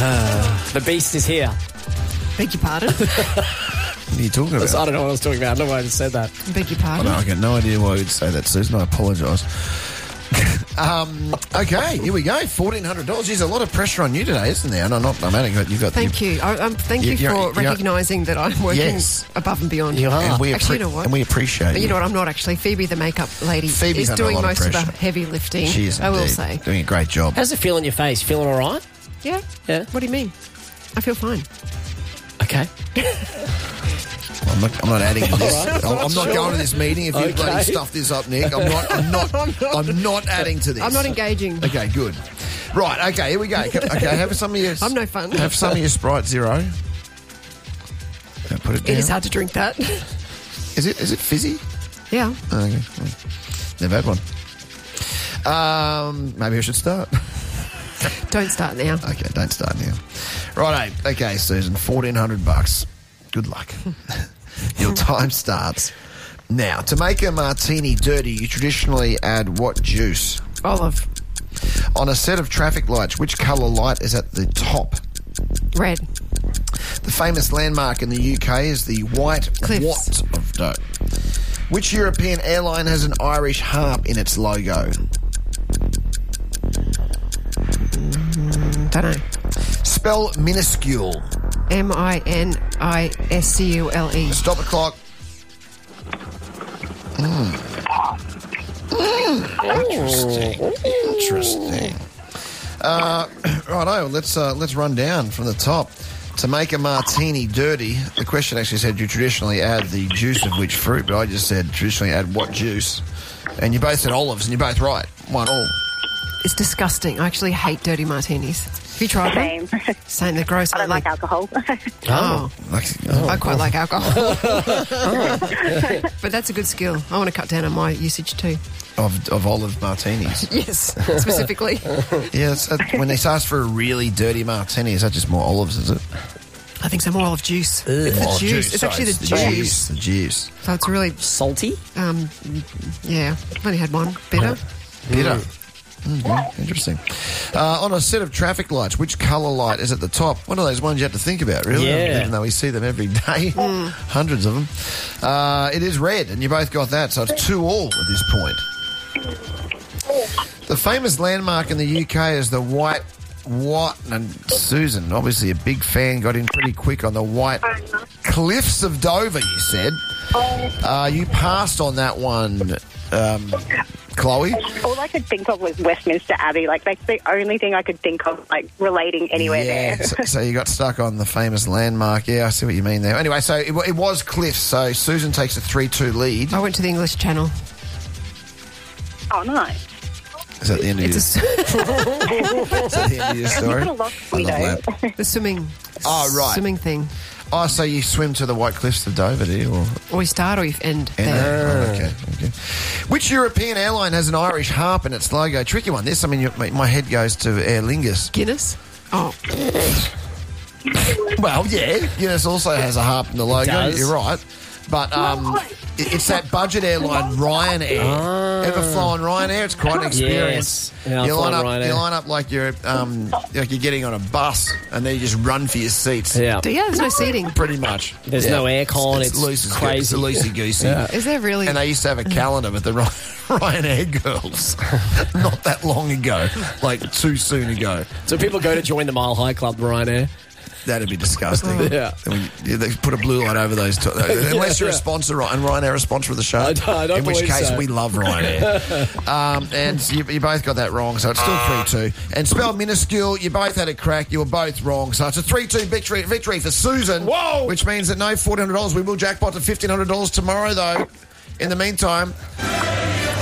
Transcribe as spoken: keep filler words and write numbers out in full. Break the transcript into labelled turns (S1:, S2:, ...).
S1: Uh, the beast is here.
S2: Beg your pardon?
S3: What are you talking about?
S1: I don't know what I was talking about. I don't know why I just said that.
S2: Beg your
S3: I
S2: pardon?
S3: know, I got no idea why you'd say that, Susan. I apologise. um, okay, here we go. fourteen hundred dollars. There's a lot of pressure on you today, isn't there? And I'm not, I'm adding that you've got...
S2: Thank you. I, um, thank you,
S3: You- you're-
S2: for
S3: you're-
S2: recognising that I'm working
S3: Yes.
S2: above and beyond.
S1: You are.
S3: And we,
S2: Actually,
S3: appre-
S2: you know what?
S3: and we appreciate
S2: But
S3: you.
S2: you know what? I'm not actually. Phoebe, the makeup lady,
S3: Phoebe's
S2: is
S3: under a
S2: doing
S3: lot of
S2: most of, the
S3: pressure.
S2: heavy lifting.
S3: She is
S2: I will
S3: indeed.
S2: say.
S3: Doing a great job.
S1: How's it feel on your face? Feeling all right?
S2: Yeah.
S1: Yeah.
S2: What do you mean? I feel fine.
S1: Okay.
S3: I'm not, I'm not adding to this.
S1: All right.
S3: I'm, I'm not
S1: Sure.
S3: going to this meeting if you
S1: Okay.
S3: bloody stuff this up, Nick. I'm not. I'm not.
S2: I'm not.
S3: I'm not adding to this.
S2: I'm not engaging.
S3: Okay, good. Right. Okay, here we go. Okay, have some of your.
S2: I'm no fun.
S3: Have some of your Sprite Zero. Now put it down.
S2: It is hard to drink that.
S3: Is it? Is it fizzy?
S2: Yeah.
S3: Oh, okay. Never had one. Um, maybe I should start.
S2: Don't start now.
S3: Okay, don't start now. Right. Okay, Susan. Fourteen hundred bucks. Good luck. Your time starts now. To make a martini dirty, you traditionally add what juice?
S2: Olive.
S3: On a set of traffic lights, which colour light is at the top?
S2: Red.
S3: The famous landmark in the U K is the White
S2: Cliffs.
S3: Wat of Dough. Which European airline has an Irish harp in its logo?
S2: Don't know.
S3: Spell minuscule.
S2: M I N I S C U L E.
S3: Stop the clock. Mm. Mm. Interesting. Interesting. Uh, righto, let's uh, let's run down from the top. To make a martini dirty, the question actually said you traditionally add the juice of which fruit, but I just said traditionally add what juice. And you both said olives, and you're both right. One all.
S2: It's disgusting. I actually hate dirty martinis. Have you tried them?
S4: Same.
S2: Same. They're gross.
S4: I don't like alcohol.
S2: Oh.
S3: Like,
S2: I quite like alcohol. But that's a good skill. I want to cut down on my usage too.
S3: Of, of olive martinis.
S2: Yes, specifically.
S3: Yeah, it's, uh, when they ask for a really dirty martini, is that just more olives, is it?
S2: I think some more olive juice. It's the
S3: Oh,
S2: juice. It's
S3: sorry,
S2: actually
S3: it's
S2: the,
S3: the
S2: juice.
S3: juice. The juice.
S2: So it's really,
S1: Salty?
S2: um, yeah. I've only had one. Bitter.
S3: Bitter. Mm, interesting. Uh, on a set of traffic lights, which colour light is at the top? One of those ones you have to think about, really.
S1: Yeah.
S3: Even though we see them every day. Hundreds of them. Uh, it is red, and you both got that, so it's two all at this point. The famous landmark in the U K is the White Wat, and Susan, obviously a big fan, got in pretty quick on the White Cliffs of Dover, you said. Uh, you passed on that one, um, Chloe.
S4: All I could think of was Westminster Abbey. Like, that's the only thing I could think of, like, relating anywhere
S3: yeah,
S4: there.
S3: so, so you got stuck on the famous landmark. Yeah, I see what you mean there. Anyway, so it, wa- it was Cliffs, so Susan takes a three two lead.
S2: I went to the English Channel.
S4: Oh, nice.
S3: Is that the end of your,
S2: It's
S3: is that the end of your story?
S4: You've got a lot
S3: I
S4: we
S3: love
S4: know.
S3: that.
S2: a, the swimming.
S3: Oh, right.
S2: Swimming thing.
S3: Oh, so you swim to the White Cliffs of Dover, do you? Or,
S2: Or you start or you end
S3: and,
S2: there.
S3: oh, okay, okay. Which European airline has an Irish harp in its logo? Tricky one. This, I mean, you, my my head goes to Aer Lingus.
S2: Guinness. Oh,
S3: Well, yeah, Guinness also has a harp in the logo.
S1: does.
S3: You're right. But um, it- it's that budget airline, Ryanair. Ever flown Ryanair? It's quite an experience.
S1: Yes. Yeah, I've
S3: you line
S1: flown
S3: up,
S1: Ryanair.
S3: you line up like you're um, like you're getting on a bus, and then you just run for your seats.
S1: Yeah.
S2: do you? There's no seating.
S3: Pretty much.
S1: There's no aircon, it's
S3: loose as
S1: crazy.
S3: It's loosey goosey.
S1: Yeah.
S2: Is there really?
S3: And they used to have a calendar with the Ry- Ryanair girls not that long ago, like too soon ago.
S1: So people go to join the Mile High Club, Ryanair.
S3: That'd be disgusting.
S1: Yeah.
S3: I mean, yeah, they put a blue light over those. T- unless you're a sponsor, and Ryanair are a sponsor of the show.
S1: I don't- I don't
S3: in which
S1: believe
S3: case,
S1: so.
S3: we love Ryanair. um, and you, you both got that wrong, so it's still three two. And spelled minuscule, you both had it cracked. You were both wrong, so it's a three two victory victory for Susan.
S1: Whoa!
S3: Which means that no fourteen hundred dollars. We will jackpot to fifteen hundred dollars tomorrow, though. In the meantime,